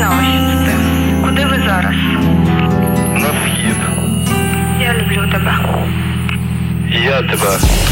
знала, що це ти. Куди ви зараз? На схід. Я люблю тебе. Я тебе.